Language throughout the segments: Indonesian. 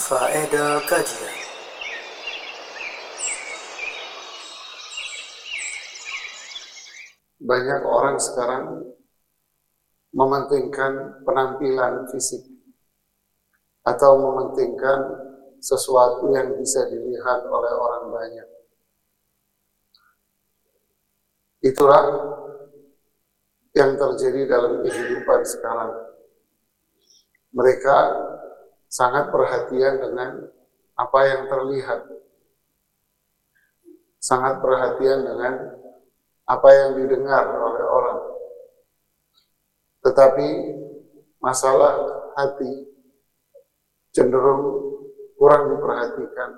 Faedah kajian. Banyak orang sekarang mementingkan penampilan fisik atau mementingkan sesuatu yang bisa dilihat oleh orang banyak. Itulah yang terjadi dalam kehidupan sekarang. Mereka sangat perhatian dengan apa yang terlihat, sangat perhatian dengan apa yang didengar oleh orang. Tetapi masalah hati cenderung kurang diperhatikan.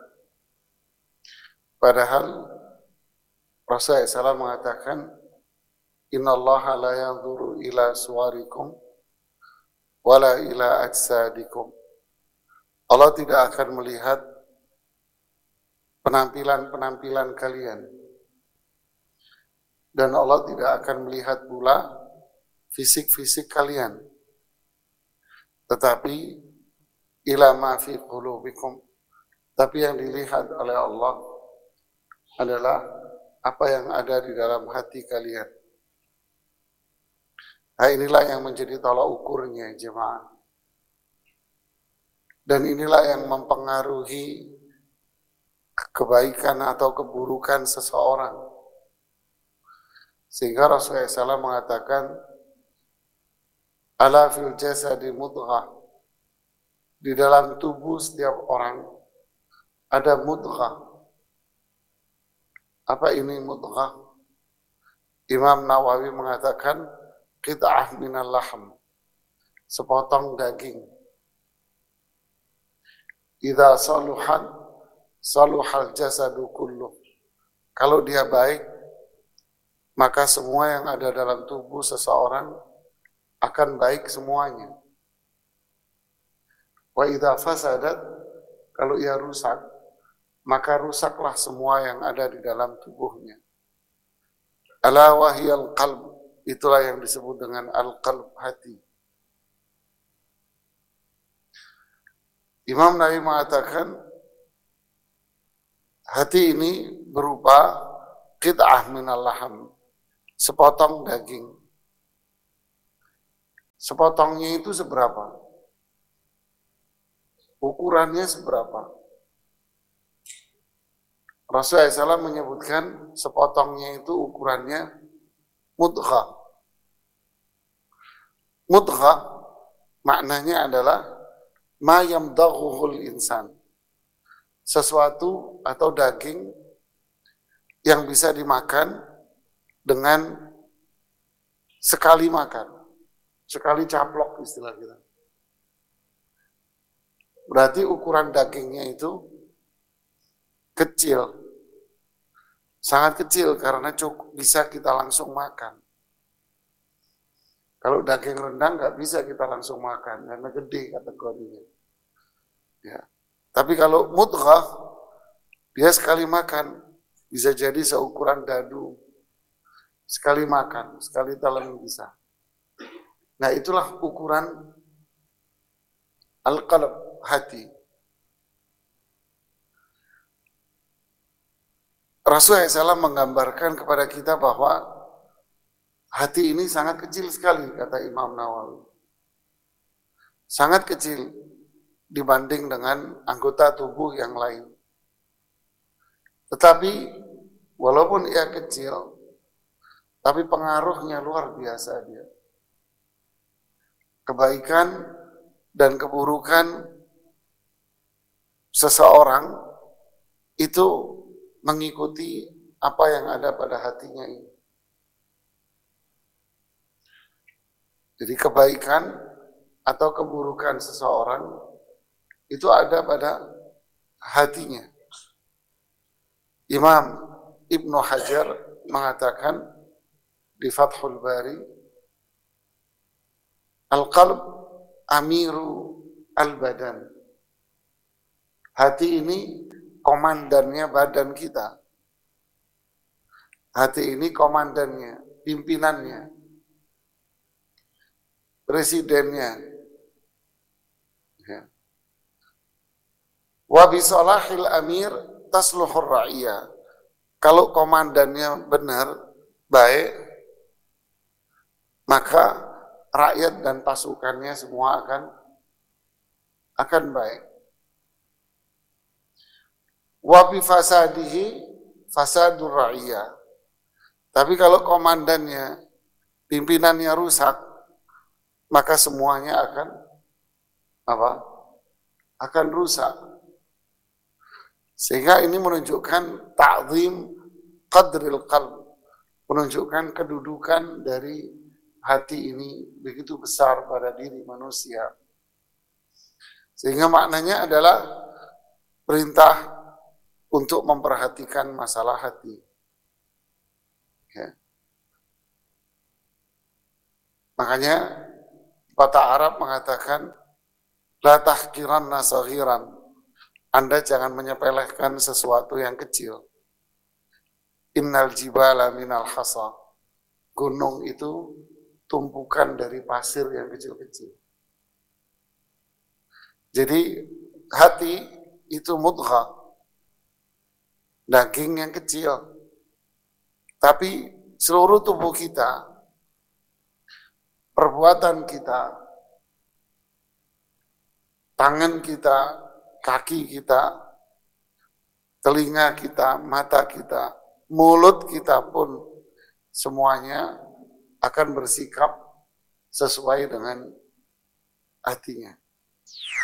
Padahal Rasulullah SAW mengatakan, Innallaha la yanzuru ila suwarikum wala ila ajsadikum. Allah tidak akan melihat penampilan-penampilan kalian. Dan Allah tidak akan melihat pula fisik-fisik kalian. Tetapi ila ma fi qulubikum. Tapi yang dilihat oleh Allah adalah apa yang ada di dalam hati kalian. Nah, inilah yang menjadi tolak ukurnya jemaah. Dan inilah yang mempengaruhi kebaikan atau keburukan seseorang. Sehingga Rasulullah SAW mengatakan, ala fil jasadi mudghah. Di dalam tubuh setiap orang ada mudghah. Apa ini mudghah? Imam Nawawi mengatakan, qit'ah minal lahm. Sepotong daging. Idza saluhat saluhal jasadu kulluh. Kalau dia baik, maka semua yang ada dalam tubuh seseorang akan baik semuanya. Wa idza fasadat, kalau ia rusak, maka rusaklah semua yang ada di dalam tubuhnya. Ala wahiyal qalb, itulah yang disebut dengan al-qalb, hati. Imam Nawawi mengatakan, hati ini berupa qit'ah minal lahm, sepotong daging. Sepotongnya itu seberapa? Ukurannya seberapa? Rasulullah SAW menyebutkan sepotongnya itu ukurannya mudghah. Mudghah maknanya adalah ma yamdaghuhul insan. Sesuatu atau daging yang bisa dimakan dengan sekali makan. Sekali caplok istilah kita. Berarti ukuran dagingnya itu kecil. Sangat kecil karena cukup bisa kita langsung makan. Kalau daging rendang nggak bisa kita langsung makan karena gede kategorinya. Ya. Tapi kalau mudghah, dia sekali makan bisa jadi seukuran dadu. Sekali makan, sekali telan bisa. Nah, itulah ukuran al-qalb, hati. Rasulullah SAW menggambarkan kepada kita bahwa hati ini sangat kecil sekali, kata Imam Nawawi. Sangat kecil dibanding dengan anggota tubuh yang lain. Tetapi walaupun ia kecil, tapi pengaruhnya luar biasa dia. Kebaikan dan keburukan seseorang itu mengikuti apa yang ada pada hatinya ini. Jadi kebaikan atau keburukan seseorang itu ada pada hatinya. Imam Ibnu Hajar mengatakan di Fathul Bari, al-qalb amiru al-badan. Hati ini komandannya badan kita. Hati ini komandannya, pimpinannya, presidennya. Ya. Wa bisolahil amir tasluhur ra'iyah. Kalau komandannya benar, baik, maka rakyat dan pasukannya semua akan baik. Wa bi fasadihi fasadur ra'iyah. Tapi kalau komandannya, pimpinannya rusak, maka semuanya akan rusak. Sehingga ini menunjukkan ta'zim qadril qalb, menunjukkan kedudukan dari hati ini begitu besar pada diri manusia. Sehingga maknanya adalah perintah untuk memperhatikan masalah hati. Ya. Makanya pepatah Arab mengatakan, la tahqiranna saghiran. Anda jangan menyepelekan sesuatu yang kecil. Innal jibala minal hasa. Gunung itu tumpukan dari pasir yang kecil-kecil. Jadi hati itu mudghah, daging yang kecil. Tapi seluruh tubuh kita, perbuatan kita, tangan kita, kaki kita, telinga kita, mata kita, mulut kita pun semuanya akan bersikap sesuai dengan hatinya.